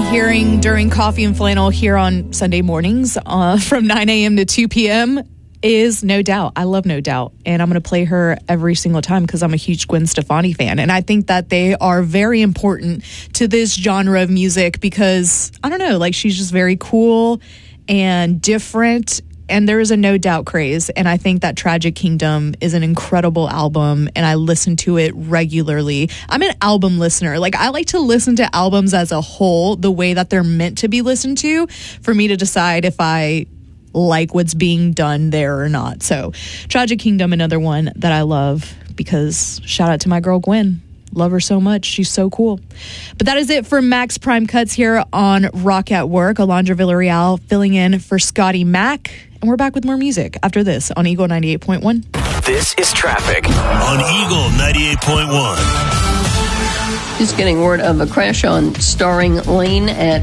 hearing during Coffee and Flannel here on Sunday mornings from 9 a.m. to 2 p.m. is No Doubt. I love No Doubt, and I'm going to play her every single time because I'm a huge Gwen Stefani fan, and I think that they are very important to this genre of music because, I don't know, like she's just very cool and different, and there is a No Doubt craze, and I think that Tragic Kingdom is an incredible album, and I listen to it regularly. I'm an album listener. Like, I like to listen to albums as a whole, the way that they're meant to be listened to, for me to decide if I like what's being done there or not. So Tragic Kingdom, another one that I love because shout out to my girl Gwen. Love her so much. She's so cool. But that is it for Max Prime Cuts here on Rock at Work. Alondra Villarreal filling in for Scotty Mac. And we're back with more music after this on Eagle 98.1. This is Traffic on Eagle 98.1. Just getting word of a crash on Starring Lane at